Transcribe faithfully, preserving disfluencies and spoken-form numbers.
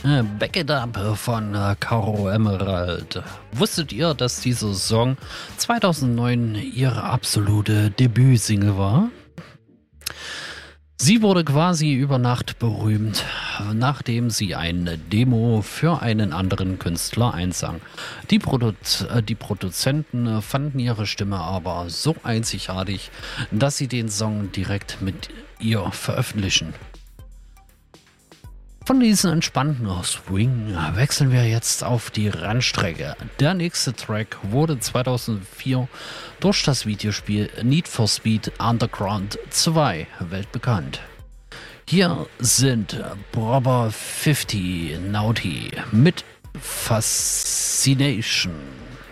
Äh, Back It Up von äh, Caro Emerald. Wusstet ihr, dass dieser Song zweitausendneun ihre absolute Debütsingle war? Sie wurde quasi über Nacht berühmt, nachdem sie eine Demo für einen anderen Künstler einsang. Die, Produ äh, die Produzenten fanden ihre Stimme aber so einzigartig, dass sie den Song direkt mit ihr veröffentlichen. Von diesem entspannten Swing wechseln wir jetzt auf die Rennstrecke. Der nächste Track wurde zweitausendvier durch das Videospiel Need for Speed Underground zwei weltbekannt. Hier sind Brother fünfzig Naughty mit Fascination.